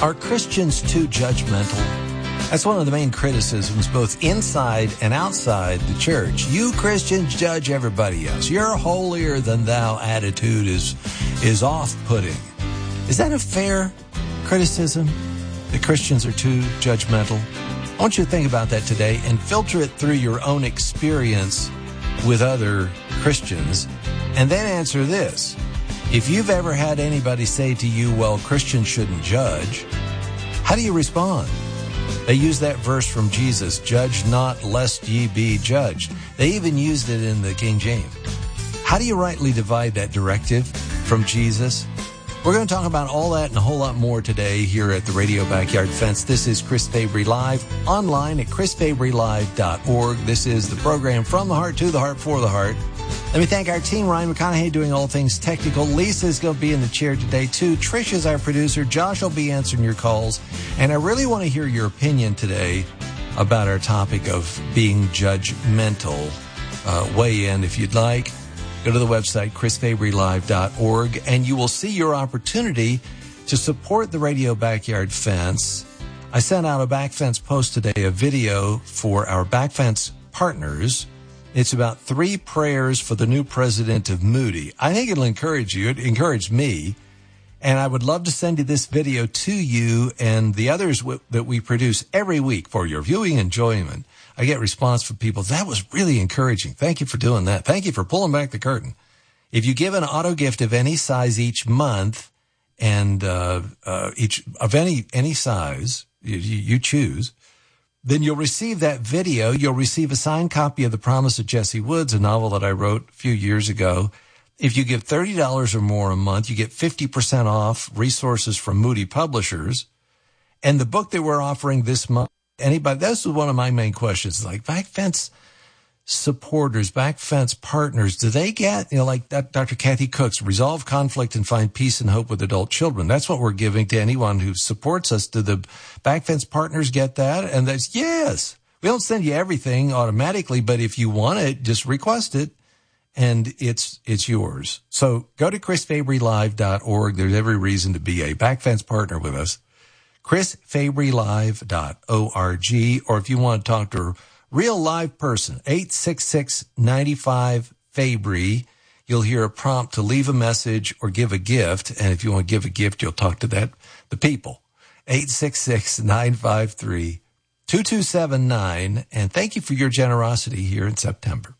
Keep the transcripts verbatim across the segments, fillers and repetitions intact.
Are Christians too judgmental? That's one of the main criticisms, both inside and outside the church. You Christians judge everybody else. Your holier than thou attitude is, is off-putting. Is that a fair criticism? That Christians are too judgmental? I want you to think about that today and filter it through your own experience with other Christians. And then answer this. If you've ever had anybody say to you, well, Christians shouldn't judge, how do you respond? They use that verse from Jesus, judge not lest ye be judged. They even used it in the King James. How do you rightly divide that directive from Jesus? We're going to talk about all that and a whole lot more today here at the Radio Backyard Fence. This is Chris Fabry Live, online at chris fabry live dot org. This is the program From the Heart to the Heart for the Heart. Let me thank our team, Ryan McConaughey doing all things technical. Lisa's going to be in the chair today, too. Trish is our producer. Josh will be answering your calls. And I really want to hear your opinion today about our topic of being judgmental. Uh, weigh in if you'd like. Go to the website, chris fabry live dot org, and you will see your opportunity to support the Radio Backyard Fence. I sent out a Back Fence post today, a video for our Back Fence partners. It's about three prayers for the new president of Moody. I think it'll encourage you. It encouraged me. And I would love to send you this video to you and the others w- that we produce every week for your viewing enjoyment. I get response from people. That was really encouraging. Thank you for doing that. Thank you for pulling back the curtain. If you give an auto gift of any size each month and uh, uh, each of any any size you, you choose, then you'll receive that video. You'll receive a signed copy of The Promise of Jesse Woods, a novel that I wrote a few years ago. If you give thirty dollars or more a month, you get fifty percent off resources from Moody Publishers. And the book that we're offering this month, anybody, this was one of my main questions, like Back Fence supporters, Back Fence partners, do they get, you know, like that Doctor Kathy Cook's Resolve Conflict and Find Peace and Hope with Adult Children? That's what we're giving to anyone who supports us. Do the Back Fence partners get that? And that's yes. We don't send you everything automatically, but if you want it, just request it and it's it's yours. So go to chris fabry live dot org. There's every reason to be a Back Fence partner with us. chris fabry live dot org. Or if you want to talk to a real live person, eight six six, nine five, Fabry. You'll hear a prompt to leave a message or give a gift. And if you want to give a gift, you'll talk to that the people. eight six six, nine five three, two two seven nine. And thank you for your generosity here in September.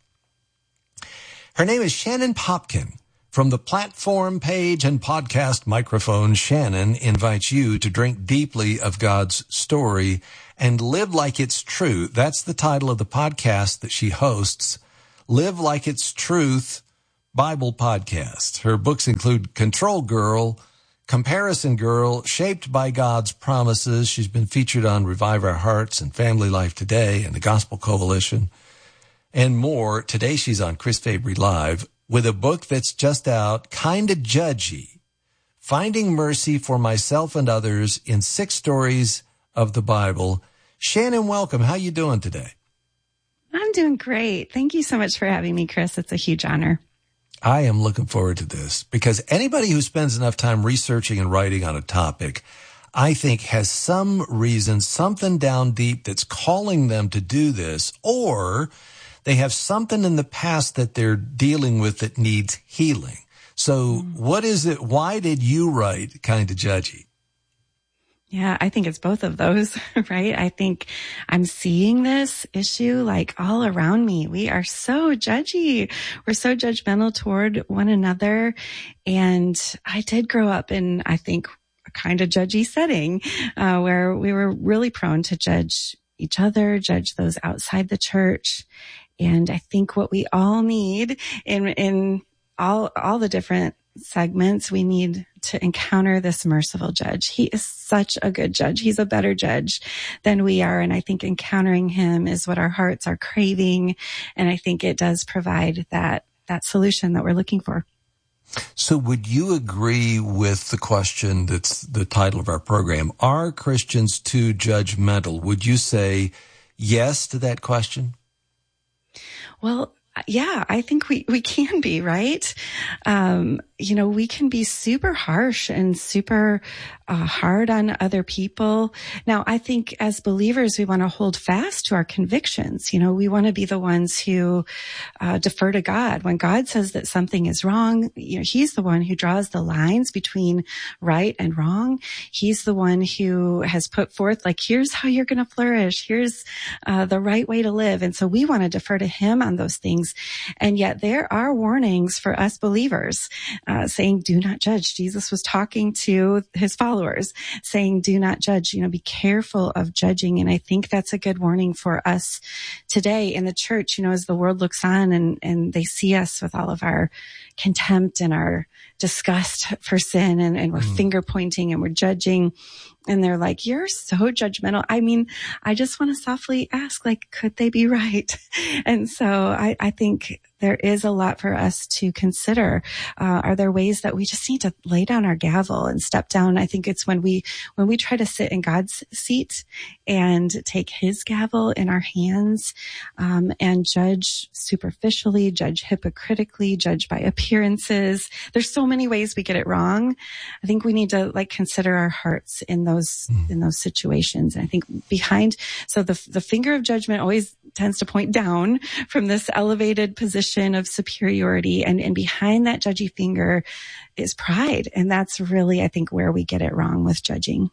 Her name is Shannon Popkin. From the platform page and podcast microphone, Shannon invites you to drink deeply of God's story and live like it's true. That's the title of the podcast that she hosts, Live Like It's Truth Bible Podcast. Her books include Control Girl, Comparison Girl, Shaped by God's Promises. She's been featured on Revive Our Hearts and Family Life Today and the Gospel Coalition and more. Today she's on Chris Fabry Live with a book that's just out, Kinda Judgy, Finding Mercy for Myself and Others in Six Stories of the Bible. Shannon, welcome. How you doing today? I'm doing great. Thank you so much for having me, Chris. It's a huge honor. I am looking forward to this because anybody who spends enough time researching and writing on a topic, I think has some reason, something down deep that's calling them to do this, or they have something in the past that they're dealing with that needs healing. So what is it? Why did you write Kinda Judgy? Yeah, I think it's both of those, right? I think I'm seeing this issue like all around me. We are so judgy. We're so judgmental toward one another. And I did grow up in, I think, a kind of judgy setting, uh, where we were really prone to judge each other, judge those outside the church. And I think what we all need in, in all, all the different segments, we need to encounter this merciful judge. He is such a good judge. He's a better judge than we are. And I think encountering him is what our hearts are craving. And I think it does provide that, that solution that we're looking for. So would you agree with the question that's the title of our program? Are Christians too judgmental? Would you say yes to that question? Well, yeah, I think we, we can be, right? Um, you know, we can be super harsh and super uh, hard on other people. Now, I think as believers, we want to hold fast to our convictions. You know, we want to be the ones who uh, defer to God. When God says that something is wrong, you know, he's the one who draws the lines between right and wrong. He's the one who has put forth, like, here's how you're going to flourish. Here's uh, the right way to live. And so we want to defer to him on those things. And yet there are warnings for us believers uh, saying, do not judge. Jesus was talking to his followers saying, do not judge, you know, be careful of judging. And I think that's a good warning for us today in the church, you know, as the world looks on and, and they see us with all of our contempt and our disgust for sin and, and we're mm. finger pointing and we're judging. And they're like, you're so judgmental. I mean, I just want to softly ask, like, could they be right? And so I, I think there is a lot for us to consider. Uh, are there ways that we just need to lay down our gavel and step down? I think it's when we, when we try to sit in God's seat and take his gavel in our hands, um, and judge superficially, judge hypocritically, judge by appearances. There's so many ways we get it wrong. I think we need to like consider our hearts in those those, in those situations. And I think behind, so the, the finger of judgment always tends to point down from this elevated position of superiority. And, and behind that judgy finger is pride. And that's really, I think, where we get it wrong with judging.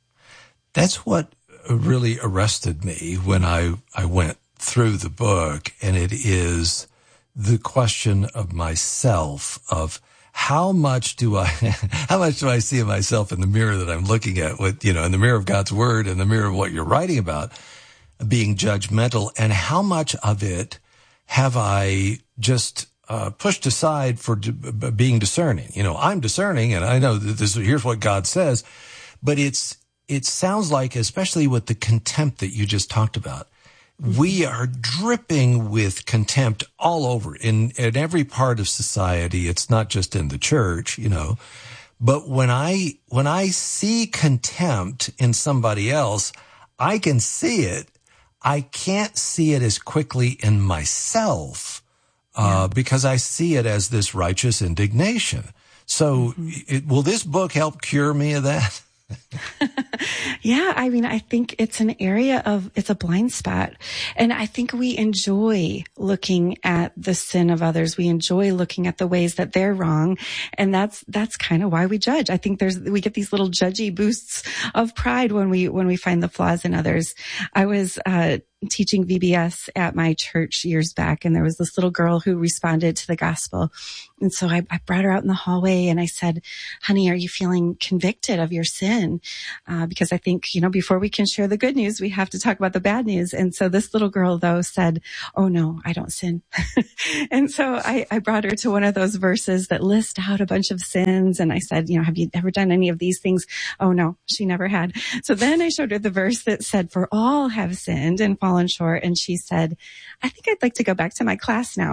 That's what really arrested me when I, I went through the book. And it is the question of myself, of How much do I, how much do I see of myself in the mirror that I'm looking at, with, you know, in the mirror of God's word and the mirror of what you're writing about, being judgmental, and how much of it have I just uh, pushed aside for d- being discerning? You know, I'm discerning and I know that this, here's what God says, but it's, it sounds like, especially with the contempt that you just talked about, we are dripping with contempt all over in, in every part of society. It's not just in the church, you know, but when I, when I see contempt in somebody else, I can see it. I can't see it as quickly in myself, uh, yeah. because I see it as this righteous indignation. So mm-hmm. it, will this book help cure me of that? Yeah, I mean, I think it's an area of, it's a blind spot. And I think we enjoy looking at the sin of others. We enjoy looking at the ways that they're wrong. And that's, that's kind of why we judge. I think there's, we get these little judgy boosts of pride when we, when we find the flaws in others. I was, uh, teaching V B S at my church years back, and there was this little girl who responded to the gospel. And so I, I brought her out in the hallway and I said, honey, are you feeling convicted of your sin? Uh, because I think, you know, before we can share the good news, we have to talk about the bad news. And so this little girl, though, said, oh no, I don't sin. And so I, I brought her to one of those verses that list out a bunch of sins. And I said, you know, have you ever done any of these things? Oh no, she never had. So then I showed her the verse that said, for all have sinned and fallen short. And she said, I think I'd like to go back to my class now.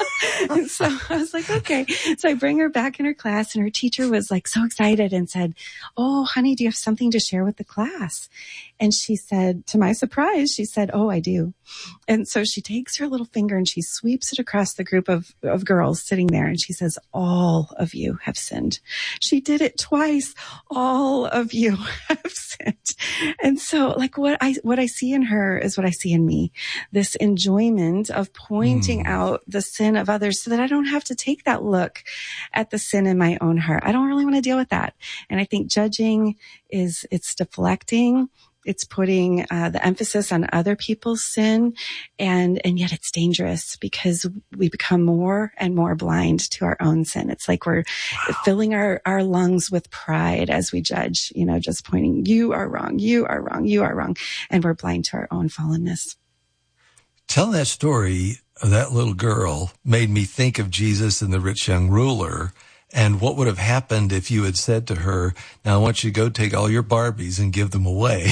And so I was like, okay. So I bring her back in her class, and her teacher was like so excited and said, oh, honey, do you have something to share with the class? And she said, to my surprise, she said, oh, I do. And so she takes her little finger and she sweeps it across the group of, of girls sitting there. And she says, all of you have sinned. She did it twice. All of you have sinned. And so like what I, what I see in her is what I see in me, this enjoyment of pointing mm. out the sin of others so that I don't have to take that look at the sin in my own heart. I don't really want to deal with that. And I think judging is, it's deflecting. It's putting uh, the emphasis on other people's sin, and and yet it's dangerous because we become more and more blind to our own sin. It's like we're wow. filling our, our lungs with pride as we judge, you know, just pointing, you are wrong, you are wrong, you are wrong, and we're blind to our own fallenness. Telling that story of that little girl made me think of Jesus and the rich young ruler. And what would have happened if you had said to her, now I want you to go take all your Barbies and give them away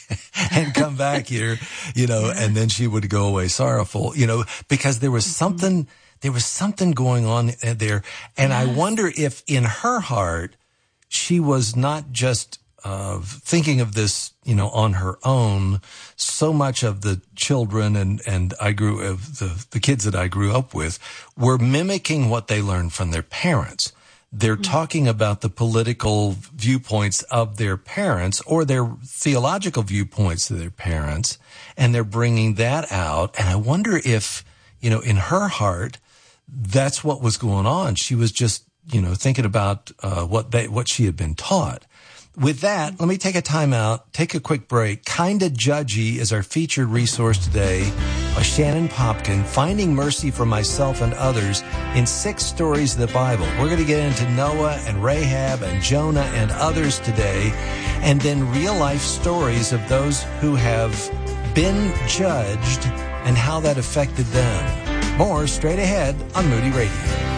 and come back here, you know, yeah. and then she would go away sorrowful, you know, because there was something, there was something going on there. And yes. I wonder if in her heart, she was not just uh, thinking of this, you know, on her own. So much of the children and, and I grew of the, the kids that I grew up with were mimicking what they learned from their parents. they're talking about the political viewpoints of their parents or their theological viewpoints of their parents, and they're bringing that out. And I wonder if, you know, in her heart, that's what was going on. She was just, you know, thinking about uh, what they, what she had been taught. With that, let me take a time out, take a quick break. Kinda Judgy is our featured resource today by Shannon Popkin, Finding Mercy for Myself and Others in Six Stories of the Bible. We're going to get into Noah and Rahab and Jonah and others today, and then real-life stories of those who have been judged and how that affected them. More straight ahead on Moody Radio.